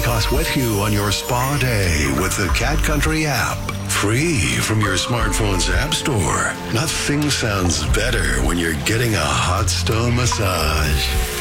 take us with you on your spa day with the Cat Country app. Free from your smartphone's app store. Nothing sounds better when you're getting a hot stone massage.